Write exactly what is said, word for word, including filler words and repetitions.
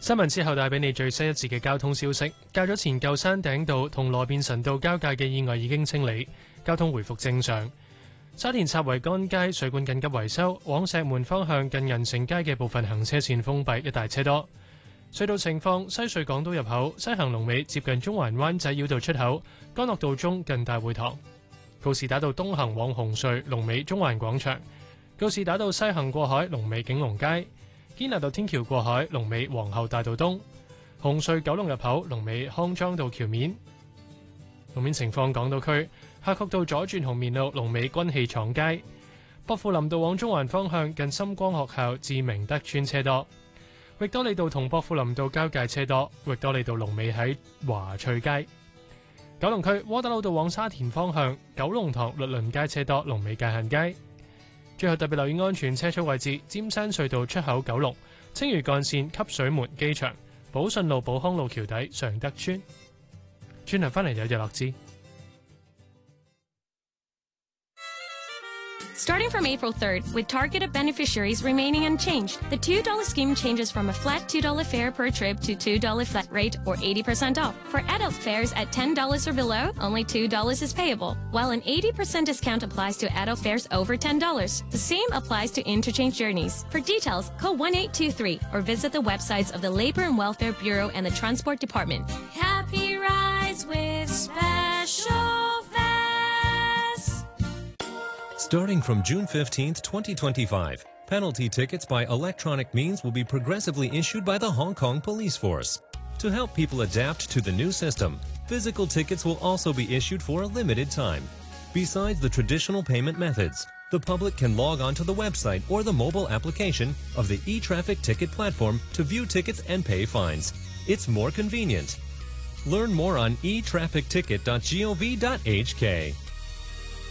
新聞之後帶俾你最新一節嘅交通消息。較早前舊山頂道同羅便臣道交界嘅意外已經清理，交通回復正常。沙田插維干街水管緊急維修，往石門方向近銀城街嘅部分行車線封閉，一大車多。隧道情況：西隧港島入口西行龍尾接近中環灣仔繞道出口，干諾道中近大會堂。告士打道東行往紅隧龍尾中環廣場，告士打道西行過海龍尾景隆街。堅拿道天橋過海，龍尾皇后大道東；紅隧九龍入口，龍尾康莊道橋面。路面情況：港島區夏慤道左轉紅棉路，龍尾軍器廠街；薄扶林道往中環方向，近深光學校至明德村車多；域多利道同薄扶林道交界車多；域多利道龍尾喺華翠街。九龍區窩打老道往沙田方向，九龍塘律倫街車多，龍尾界限街。最後特別留意安全車速位置：尖山隧道出口九龍、青嶼幹線汲水門機場、寶順路寶康路橋底常德村。轉頭返嚟有日落知。 Starting from April third, with targeted beneficiaries remaining unchanged, the two dollar scheme changes from a flat two dollar fare per trip to two dollar flat rate or eighty percent off. For adult fares at ten dollars or below, only two dollars is payable, while an eighty percent discount applies to adult fares over ten dollars. The same applies to interchange journeys. For details, call one eight two three or visit the websites of the Labor and Welfare Bureau and the Transport Department. Happy rides with special fares! Starting from June fifteenth, twenty twenty-five, penalty tickets by electronic means will be progressively issued by the Hong Kong Police Force. To help people adapt to the new system, physical tickets will also be issued for a limited time. Besides the traditional payment methods, the public can log on to the website or the mobile application of the e-traffic ticket platform to view tickets and pay fines. It's more convenient. Learn more on e traffic ticket dot gov dot h k.